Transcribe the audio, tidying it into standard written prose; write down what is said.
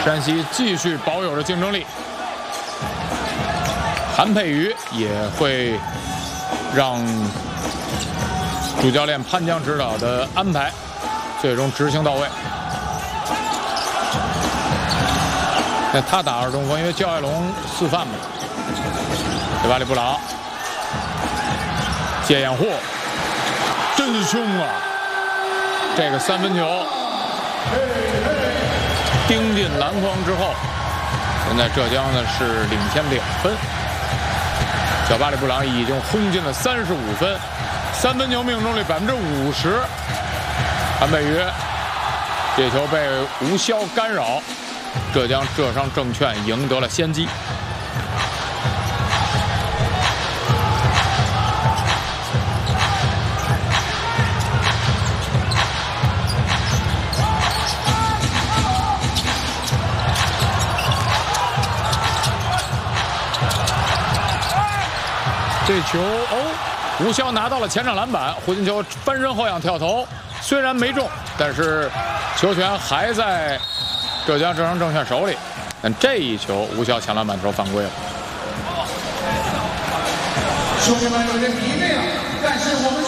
山西继续保有着竞争力。韩佩瑜也会让主教练潘江指导的安排最终执行到位。那他打二中锋，因为焦爱龙四犯嘛。对吧？里布朗接掩护，真凶啊！这个三分球钉进篮筐之后，现在浙江呢是领先2分。小巴里布朗已经轰进了35分，三分球命中率50%。韩佩瑜这球被吴潇干扰，浙江浙商证券赢得了先机。这球吴潇拿到了前场篮板，胡金秋翻身后仰跳投，虽然没中，但是球权还在浙江浙商证券手里。但这一球吴潇抢篮板球犯规了。 兄弟们有点迷妹了，但是我们。